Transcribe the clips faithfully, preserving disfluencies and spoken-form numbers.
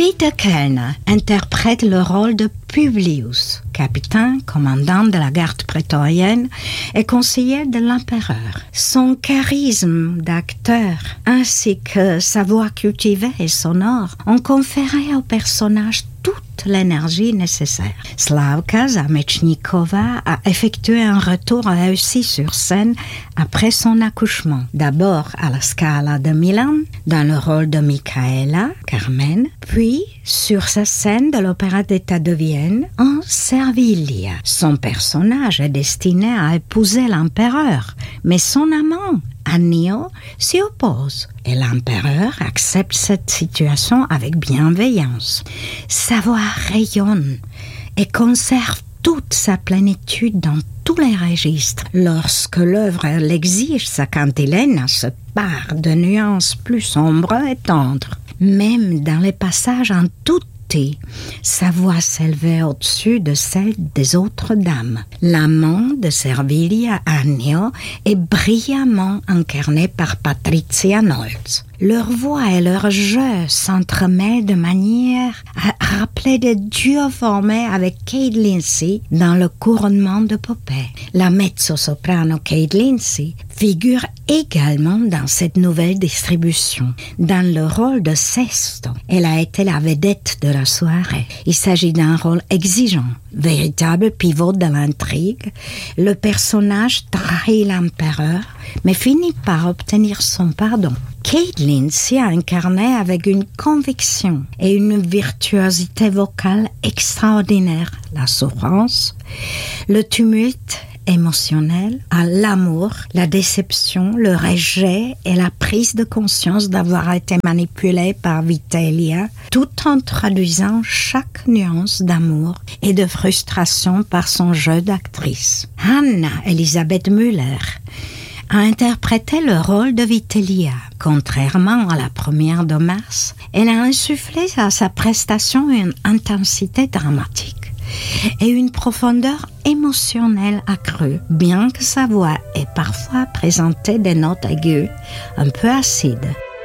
Peter Kellner interprète le rôle de Publius, capitaine, commandant de la garde prétorienne et conseiller de l'empereur. Son charisme d'acteur ainsi que sa voix cultivée et sonore ont conféré au personnage toute l'énergie nécessaire. Slavka Zamechnikova a effectué un retour réussi sur scène après son accouchement. D'abord à la Scala de Milan, dans le rôle de Michaela, Carmen, puis sur sa scène de l'Opéra d'État de Vienne, en Servilia. Son personnage est destiné à épouser l'empereur, mais son amant, Annio, s'y oppose et l'empereur accepte cette situation avec bienveillance. Sa voix rayonne et conserve toute sa plénitude dans tous les registres. Lorsque l'œuvre l'exige, sa cantilène se part de nuances plus sombres et tendres. Même dans les passages en tout sa voix s'élevait au-dessus de celle des autres dames. L'amant de Servilia, Annio, est brillamment incarné par Patricia Nolz. Leur voix et leur jeu s'entremêlent de manière à rappeler des duos formés avec Kate Lindsay dans le couronnement de Popée. La mezzo-soprano Kate Lindsay figure également dans cette nouvelle distribution. Dans le rôle de Sesto, elle a été la vedette de la soirée. Il s'agit d'un rôle exigeant, véritable pivot de l'intrigue. Le personnage trahit l'empereur, mais finit par obtenir son pardon. Kate Lindsay a incarné avec une conviction et une virtuosité vocale extraordinaire la souffrance, le tumulte émotionnel, à l'amour, la déception, le rejet et la prise de conscience d'avoir été manipulée par Vitellia, tout en traduisant chaque nuance d'amour et de frustration par son jeu d'actrice. Anna Elisabeth Müller a interprété le rôle de Vitellia. Contrairement à la première de mars, elle a insufflé à sa prestation une intensité dramatique et une profondeur émotionnelle accrue, bien que sa voix ait parfois présenté des notes aiguës un peu acides.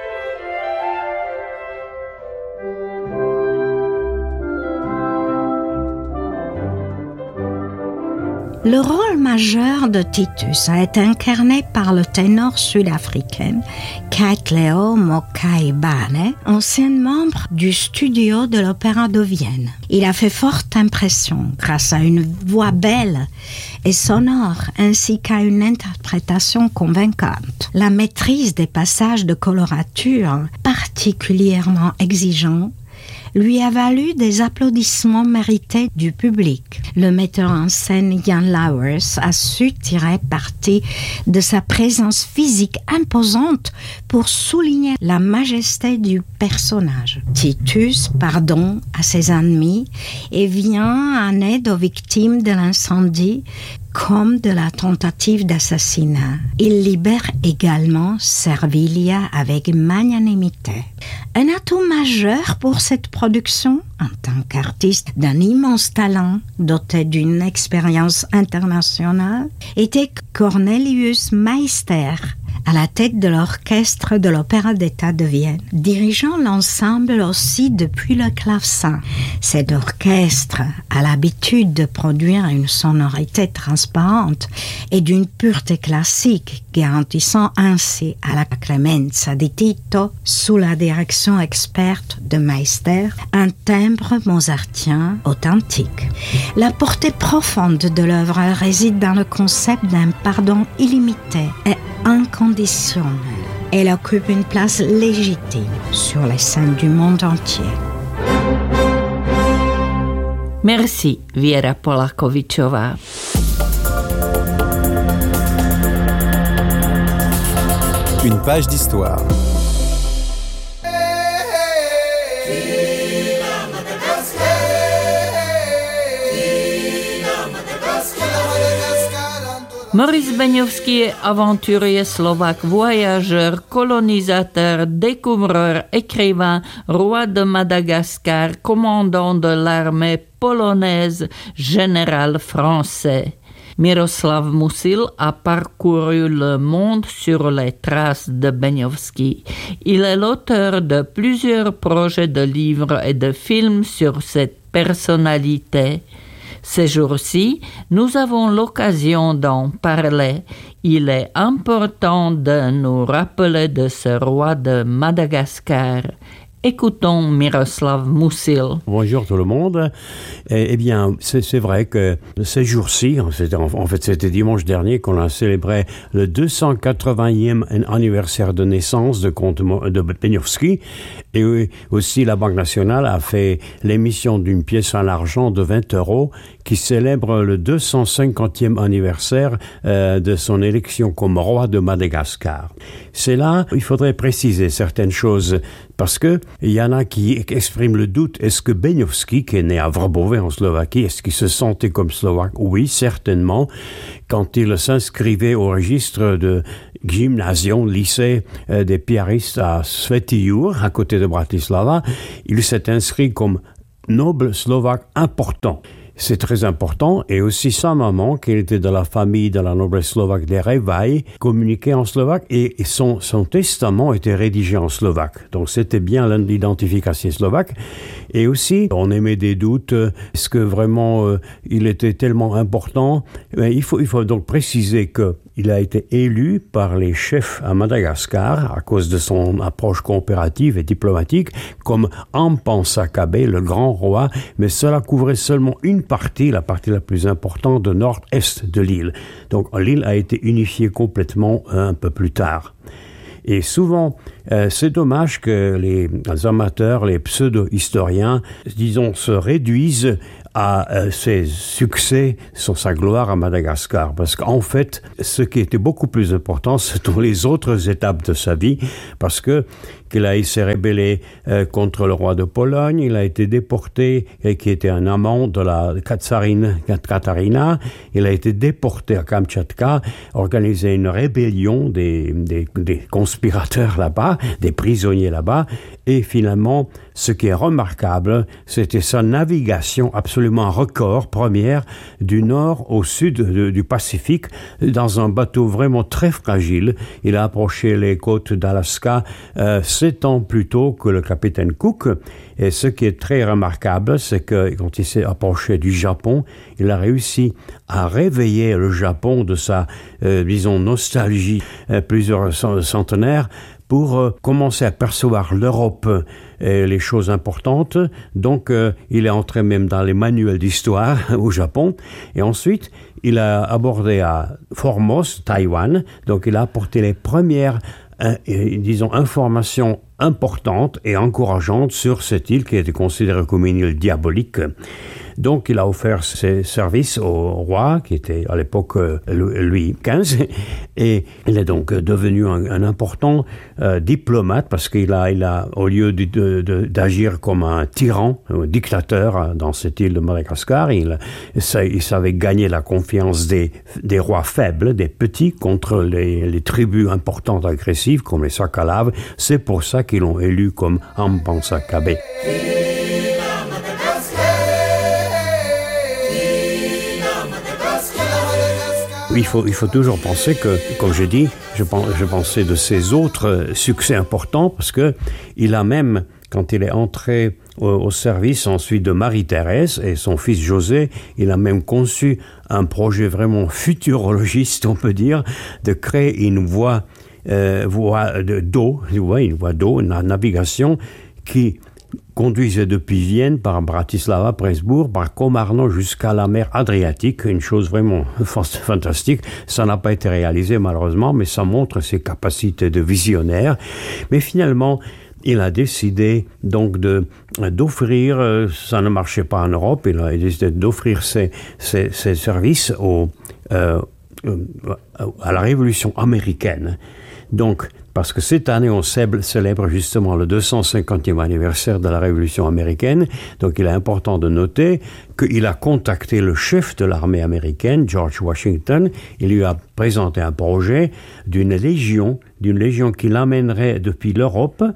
Le rôle majeur de Titus a été incarné par le ténor sud-africain Kaitleo Mokaibane, ancien membre du studio de l'Opéra de Vienne. Il a fait forte impression grâce à une voix belle et sonore ainsi qu'à une interprétation convaincante. La maîtrise des passages de colorature particulièrement exigeants lui a valu des applaudissements mérités du public. Le metteur en scène Jan Lauwers a su tirer parti de sa présence physique imposante pour souligner la majesté du personnage. Titus pardonne à ses ennemis et vient en aide aux victimes de l'incendie comme de la tentative d'assassinat. Il libère également Servilia avec magnanimité. Un atout majeur pour cette production, en tant qu'artiste d'un immense talent, doté d'une expérience internationale, était Cornelius Meister, à la tête de l'orchestre de l'Opéra d'État de Vienne, dirigeant l'ensemble aussi depuis le clavecin. Cet orchestre a l'habitude de produire une sonorité transparente et d'une pureté classique, garantissant ainsi à la Clemenza di Tito, sous la direction experte de Meister, un timbre mozartien authentique. La portée profonde de l'œuvre réside dans le concept d'un pardon illimité et inconditionnel. Elle occupe une place légitime sur les scènes du monde entier. Merci, Viera Polakovičová. Une page d'histoire. Maurice Beňovský est aventurier slovaque, voyageur, colonisateur, découvreur, écrivain, roi de Madagascar, commandant de l'armée polonaise, général français. Miroslav Musil a parcouru le monde sur les traces de Beňovský. Il est l'auteur de plusieurs projets de livres et de films sur cette personnalité. Ces jours-ci, nous avons l'occasion d'en parler. Il est important de nous rappeler de ce roi de Madagascar. Écoutons Miroslav Musil. Bonjour tout le monde. Eh, eh bien, c'est, c'est vrai que ces jours-ci, c'était, en fait c'était dimanche dernier qu'on a célébré le deux cent quatre-vingtième anniversaire de naissance de comte de Beňovský. Et aussi la Banque nationale a fait l'émission d'une pièce en argent de vingt euros qui célèbre le deux cent cinquantième anniversaire euh, de son élection comme roi de Madagascar. C'est là, il faudrait préciser certaines choses parce que il y en a qui expriment le doute. Est-ce que Beňovský, qui est né à Vrbové en Slovaquie, est-ce qu'il se sentait comme Slovaque? Oui, certainement. Quand il s'inscrivait au registre de gymnasium, lycée euh, des piaristes à Svätý Jur, à côté de Bratislava, il s'est inscrit comme noble Slovaque important. C'est très important. Et aussi sa maman, qui était de la famille de la noblesse slovaque des Revaj, communiquait en slovaque et son, son testament était rédigé en slovaque. Donc c'était bien l'identification slovaque. Et aussi, on émet des doutes. Est-ce que vraiment euh, il était tellement important? Mais il faut, il faut donc préciser que il a été élu par les chefs à Madagascar, à cause de son approche coopérative et diplomatique, comme Ampansa Kabé, le grand roi, mais cela couvrait seulement une partie, la partie la plus importante de nord-est de l'île. Donc l'île a été unifiée complètement un peu plus tard. Et souvent, euh, c'est dommage que les, les amateurs, les pseudo-historiens, disons, se réduisent à euh, ses succès sur sa gloire à Madagascar. Parce qu'en fait, ce qui était beaucoup plus important, ce sont les autres étapes de sa vie, parce que qu'il a, il s'est rébellé euh, contre le roi de Pologne, il a été déporté, et qui était un amant de la Katsarine, Katarina, il a été déporté à Kamtchatka, organisé une rébellion des, des, des conspirateurs là-bas, des prisonniers là-bas, et finalement, ce qui est remarquable, c'était sa navigation absolument record, première, du nord au sud de, du Pacifique, dans un bateau vraiment très fragile. Il a approché les côtes d'Alaska euh, sept ans plus tôt que le capitaine Cook. Et ce qui est très remarquable, c'est que quand il s'est approché du Japon, il a réussi à réveiller le Japon de sa, euh, disons, nostalgie euh, plusieurs centenaires, pour euh, commencer à percevoir l'Europe et les choses importantes. Donc, euh, il est entré même dans les manuels d'histoire au Japon. Et ensuite, il a abordé à Formose, Taïwan. Donc, il a apporté les premières, euh, disons, informations importantes et encourageantes sur cette île qui était considérée comme une île diabolique. Donc, il a offert ses services au roi, qui était à l'époque euh, Louis quinze, et il est donc devenu un, un important euh, diplomate parce qu'il a, il a, au lieu de, de, de, d'agir comme un tyran, un dictateur dans cette île de Madagascar, il, il savait gagner la confiance des, des rois faibles, des petits, contre les, les tribus importantes agressives comme les Sakalaves. C'est pour ça qu'ils l'ont élu comme Ampansa Kabé. Il faut, il faut toujours penser que, comme je dis, je, pense, je pensais de ses autres succès importants parce que il a même, quand il est entré au, au service ensuite de Marie-Thérèse et son fils José, il a même conçu un projet vraiment futurologiste, on peut dire, de créer une voie, euh, voie de, d'eau, une voie d'eau, une navigation qui conduisait depuis Vienne par Bratislava, Presbourg, par Komarno jusqu'à la mer Adriatique, une chose vraiment fantastique. Ça n'a pas été réalisé malheureusement, mais ça montre ses capacités de visionnaire. Mais finalement, il a décidé donc de, d'offrir, euh, ça ne marchait pas en Europe, il a décidé d'offrir ses, ses, ses services au, euh, à la Révolution américaine. Donc, parce que cette année, on célèbre justement le deux cent cinquantième anniversaire de la Révolution américaine. Donc, il est important de noter qu'il a contacté le chef de l'armée américaine, George Washington. Il lui a présenté un projet d'une légion, d'une légion qui l'amènerait depuis l'Europe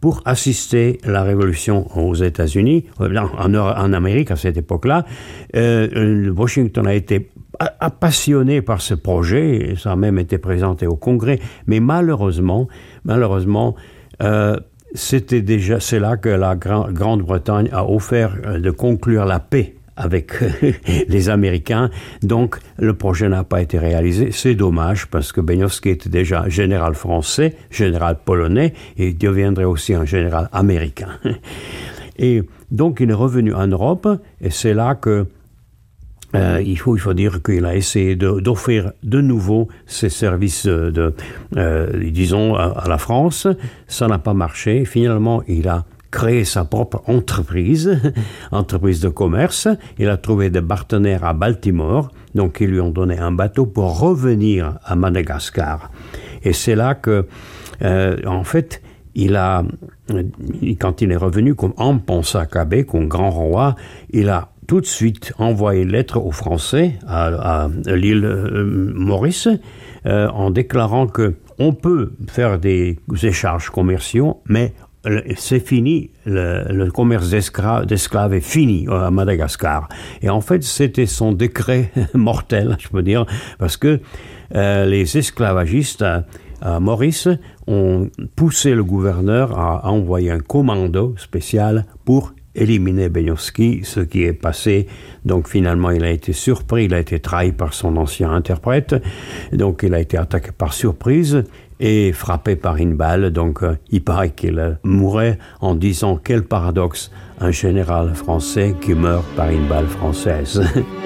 pour assister à la révolution aux États-Unis, en, en Amérique à cette époque-là. Euh, Washington a été passionné par ce projet, ça a même été présenté au Congrès, mais malheureusement, malheureusement, euh, c'était déjà, c'est là que la Gra- Grande-Bretagne a offert de conclure la paix avec les Américains, donc le projet n'a pas été réalisé. C'est dommage parce que Beniowski était déjà général français, général polonais, et il deviendrait aussi un général américain. Et donc il est revenu en Europe, et c'est là que Euh, il, faut, il faut dire qu'il a essayé de, d'offrir de nouveau ses services, de, de, euh, disons, à, à la France. Ça n'a pas marché. Finalement, il a créé sa propre entreprise, entreprise de commerce. Il a trouvé des partenaires à Baltimore, donc ils lui ont donné un bateau pour revenir à Madagascar. Et c'est là que, euh, en fait, il a, quand il est revenu comme Amponsa Cabé, comme grand roi, il a tout de suite envoyé une lettre aux Français à, à l'île euh, Maurice euh, en déclarant que on peut faire des échanges commerciaux, mais c'est fini, le, le commerce d'esclaves, d'esclaves est fini à Madagascar. Et en fait, c'était son décret mortel, je peux dire, parce que euh, les esclavagistes à, à Maurice ont poussé le gouverneur à envoyer un commando spécial pour éliminer Beniowski, ce qui est passé. Donc finalement, il a été surpris, il a été trahi par son ancien interprète, donc il a été attaqué par surprise et frappé par une balle. Donc euh, il paraît qu'il euh, mourait en disant « Quel paradoxe, un général français qui meurt par une balle française ».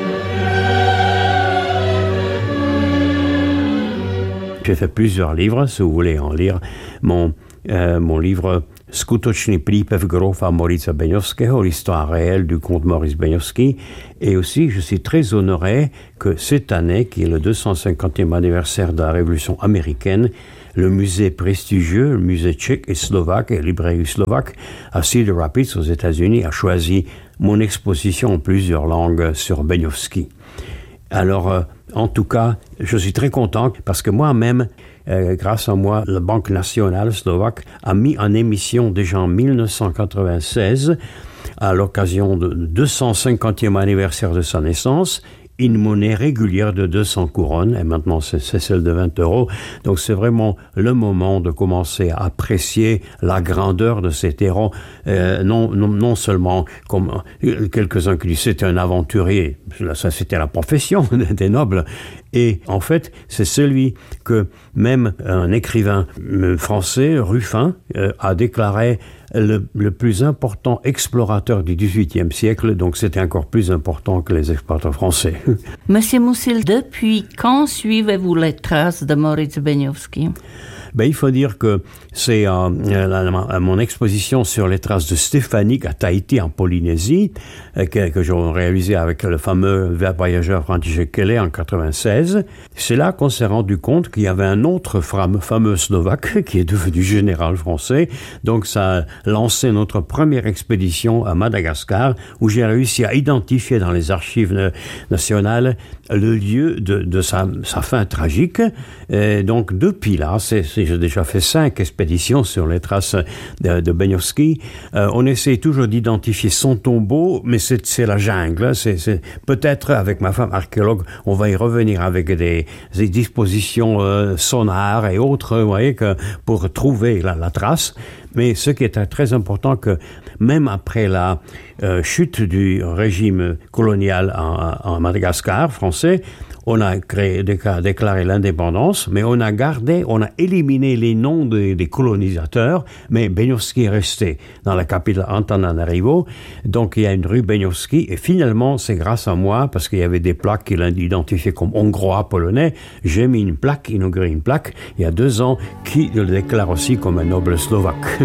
J'ai fait plusieurs livres, si vous voulez en lire. Mon, euh, mon livre Skutočný prípev grofa Morica Beniowskiego, l'histoire réelle du comte Maurice Beniowski. Et aussi, je suis très honoré que cette année, qui est le deux cent cinquantième anniversaire de la Révolution américaine, le musée prestigieux, le musée tchèque et slovaque et librairie slovaque à Cedar Rapids aux États-Unis a choisi mon exposition en plusieurs langues sur Beniowski. Alors, euh, en tout cas, je suis très content parce que moi-même, euh, grâce à moi, la Banque nationale slovaque a mis en émission déjà en dix-neuf cent quatre-vingt-seize, à l'occasion du deux cent cinquantième anniversaire de sa naissance, une monnaie régulière de deux cents couronnes, et maintenant c'est, c'est celle de vingt euros. Donc c'est vraiment le moment de commencer à apprécier la grandeur de cet héros, euh, non, non, non seulement comme euh, quelques-uns qui disent c'était un aventurier, ça c'était la profession des nobles, et en fait c'est celui que même un écrivain français, Ruffin, euh, a déclaré Le, le plus important explorateur du dix-huitième siècle, donc c'était encore plus important que les explorateurs français. Monsieur Musil, depuis quand suivez-vous les traces de Maurice Beniowski? Ben, il faut dire que c'est euh, la, la, mon exposition sur les traces de Stéphanique à Tahiti, en Polynésie, euh, que, que j'ai réalisé avec le fameux voyageur František Kelly en quatre-vingt-seize. C'est là qu'on s'est rendu compte qu'il y avait un autre fameux, fameux Slovaque qui est devenu général français. Donc ça a lancé notre première expédition à Madagascar, où j'ai réussi à identifier dans les archives nationales le lieu de, de sa, sa fin tragique. Et donc depuis là, c'est, c'est, j'ai déjà fait cinq expéditions sur les traces de, de Beniowski. Euh, on essaie toujours d'identifier son tombeau, mais c'est, c'est la jungle. C'est, c'est, peut-être avec ma femme archéologue, on va y revenir avec des, des dispositions euh, sonars et autres, vous voyez, que pour trouver la, la trace. Mais ce qui est très important, que même après la euh, chute du régime colonial en, en Madagascar français, on a créé, déclaré l'indépendance, mais on a gardé, on a éliminé les noms des, des colonisateurs, mais Beniowski est resté dans la capitale Antananarivo, donc il y a une rue Beniowski, et finalement, c'est grâce à moi, parce qu'il y avait des plaques qu'il a identifiées comme hongrois, polonais, j'ai mis une plaque, inauguré une plaque, il y a deux ans, qui le déclare aussi comme un noble slovaque.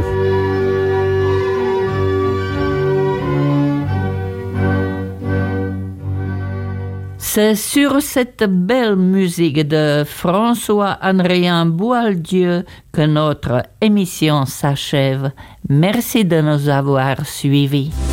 C'est sur cette belle musique de François-Andréen Boieldieu que notre émission s'achève. Merci de nous avoir suivis.